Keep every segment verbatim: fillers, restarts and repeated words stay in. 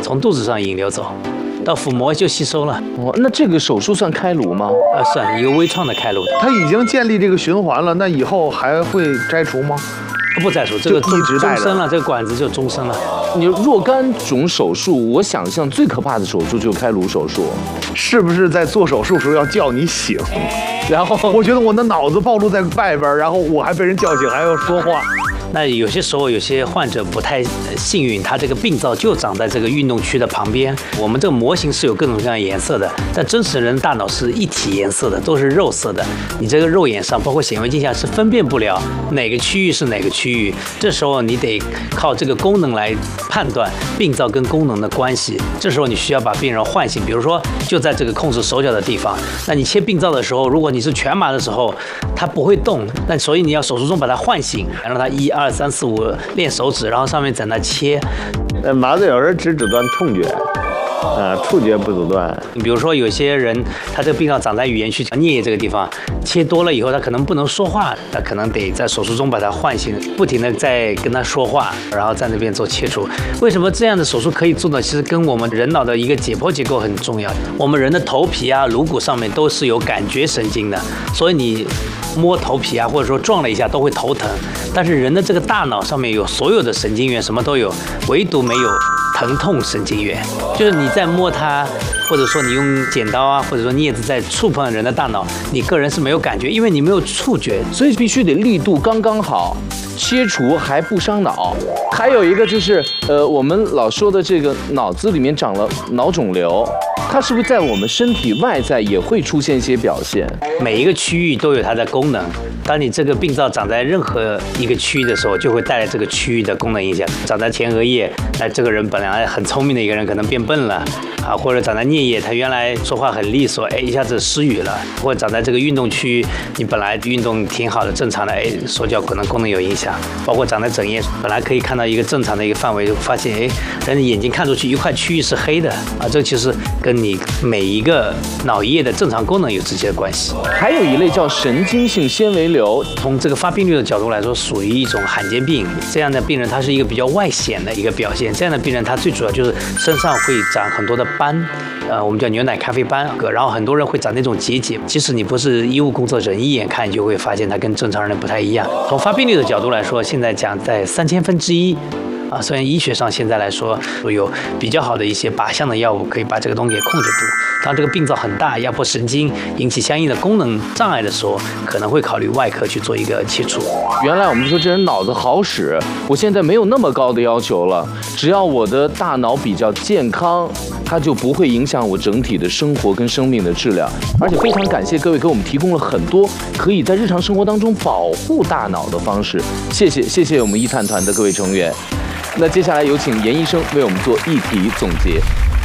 从肚子上引流走，到腹膜就吸收了。 哦，那这个手术算开颅吗？ 啊，算一个微创的开颅的。 他已经建立这个循环了，那以后还会摘除吗？ 不摘除，这个就一直带着终身了，这个管子就终身了。 你若干种手术，我想象最可怕的手术就是开颅手术。 是不是在做手术时候要叫你醒？然后我觉得我的脑子暴露在外边，然后我还被人叫醒，还要说话。 那有些时候，有些患者不太幸运，他这个病灶就长在这个运动区的旁边。我们这个模型是有各种各样的颜色的，但真实人的大脑是一体颜色的，都是肉色的。你这个肉眼上，包括显微镜下是分辨不了哪个区域是哪个区域。这时候你得靠这个功能来判断病灶跟功能的关系。这时候你需要把病人唤醒，比如说就在这个控制手脚的地方。那你切病灶的时候，如果你是全麻的时候，它不会动，那所以你要手术中把它唤醒，让它一二三四五练手指，然后上面在那切。 呃，麻醉有时候只阻断痛觉，啊，触觉不阻断。 你比如说有些人，他这个病灶长在语言区颞叶这个地方，切多了以后，他可能不能说话，他可能得在手术中把他唤醒，不停的在跟他说话，然后在那边做切除。为什么这样的手术可以做呢？其实跟我们人脑的一个解剖结构很重要。我们人的头皮啊、颅骨上面都是有感觉神经的，所以你摸头皮啊，或者说撞了一下都会头疼。但是人的这个大脑上面有所有的神经元，什么都有，唯独没有疼痛神经元。就是你在摸它，或者说你用剪刀啊，或者说镊子在触碰人的大脑，你个人是没有感觉，因为你没有触觉， 所以必须得力度刚刚好，切除还不伤脑。还有一个就是，呃，我们老说的这个脑子里面长了脑肿瘤，它是不是在我们身体外在也会出现一些表现？ 每一个区域都有它的功能。当你这个病灶长在任何一个区域的时候，就会带来这个区域的功能影响。长在前额叶，那这个人本来很聪明的一个人可能变笨了啊，或者长在颞叶，他原来说话很利索，哎，一下子失语了。或者长在这个运动区，你本来运动挺好的，正常的，哎，手脚可能功能有影响。包括长在枕叶，本来可以看到一个正常的一个范围，就发现，哎，人的眼睛看出去一块区域是黑的啊，这其实跟你每一个脑叶的正常功能有直接的关系。 还有一类叫神经性纤维瘤， 从这个发病率的角度来说，属于一种罕见病。这样的病人，他是一个比较外显的一个表现。这样的病人，他最主要就是身上会长很多的斑，呃，我们叫牛奶咖啡斑，然后很多人会长那种结节。即使你不是医务工作者，你一眼看你就会发现他跟正常人不太一样。从发病率的角度来说，现在讲在三千分之一。啊，虽然医学上现在来说有比较好的一些靶向的药物可以把这个东西给控制住，当这个病灶很大，压迫神经，引起相应的功能障碍的时候，可能会考虑外科去做一个切除。 原来我们就说这人脑子好使，我现在没有那么高的要求了，只要我的大脑比较健康，它就不会影响我整体的生活跟生命的质量。而且非常感谢各位给我们提供了很多可以在日常生活当中保护大脑的方式，谢谢谢谢我们一探团的各位成员。那接下来有请严医生为我们做议题总结。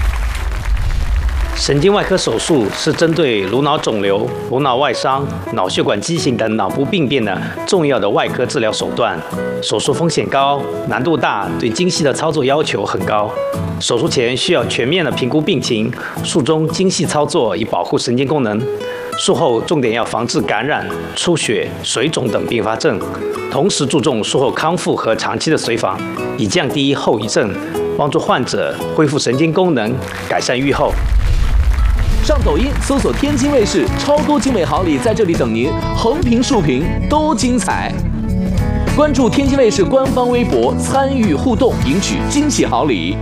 神经外科手术是针对颅脑肿瘤、颅脑外伤、脑血管畸形等脑部病变的重要的外科治疗手段。手术风险高，难度大，对精细的操作要求很高。手术前需要全面的评估病情，术中精细操作以保护神经功能。术后重点要防治感染、出血、水肿等并发症，同时注重术后康复和长期的随访，以降低后遗症，帮助患者恢复神经功能，改善预后。 上抖音搜索天津卫视，超多精美好礼在这里等您，横屏竖屏都精彩。关注天津卫视官方微博，参与互动，赢取惊喜好礼。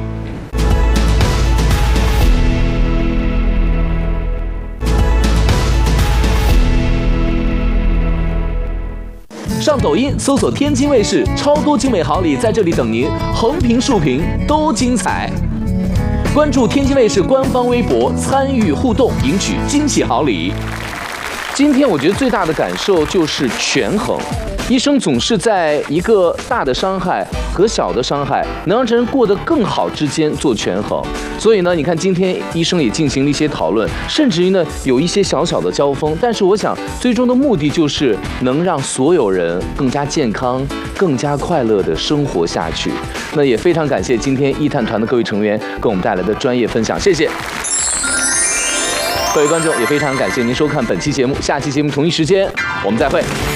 上抖音搜索天津卫视，超多精美好礼在这里等您，横屏竖屏都精彩。关注天津卫视官方微博，参与互动，赢取惊喜好礼。今天我觉得最大的感受就是权衡。医生总是在一个大的伤害和小的伤害能让人过得更好之间做权衡，所以呢，你看今天医生也进行了一些讨论，甚至于呢有一些小小的交锋，但是我想最终的目的就是能让所有人更加健康、更加快乐的生活下去。那也非常感谢今天医探团的各位成员给我们带来的专业分享，谢谢。各位观众，也非常感谢您收看本期节目，下期节目同一时间我们再会。